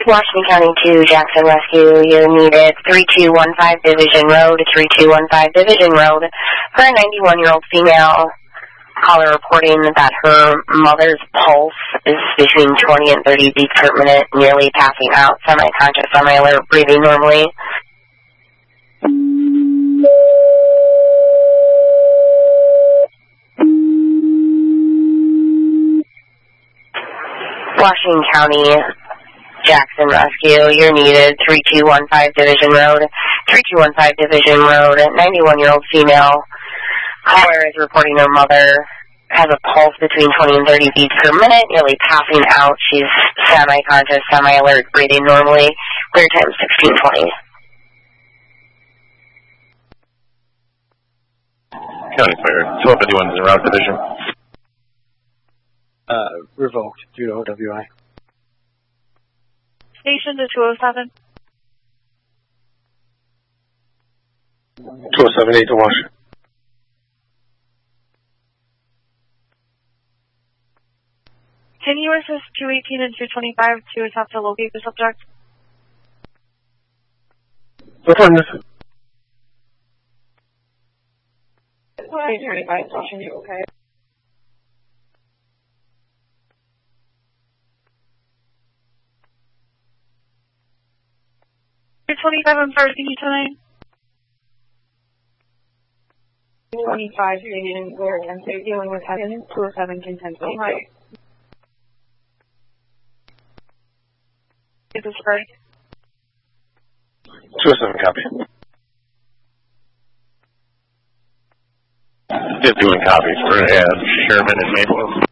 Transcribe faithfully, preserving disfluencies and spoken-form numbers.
Washington County two, Jackson Rescue. You're needed three two one five Division Road, three two one five Division Road. For a ninety-one-year-old female, caller reporting that her mother's pulse is between twenty and thirty beats per minute, nearly passing out, semi-conscious, semi-alert, breathing normally. Washington County, Jackson Rescue, you're needed three two one five Division Road, three two one five Division Road, ninety-one-year-old female, caller is reporting her mother has a pulse between twenty and thirty beats per minute, nearly passing out. She's semi-conscious, semi-alert, breathing normally. Clear time sixteen twenty. County Fire, twelve fifty-one is in route division. Uh, revoked due to O W I. Station to two oh seven. two oh seven eight to Washington. Can you assist two eighteen and two twenty-five to attempt to locate the subject? What time is it? two twenty-five, Washington, okay. two twenty-five, I'm sorry, can you tonight? twenty-five, Union, where I'm dealing with heaven, two oh seven, Contention. Right. Is this correct? two oh seven, copy. fifty-one copies for uh, Sherman and Maple.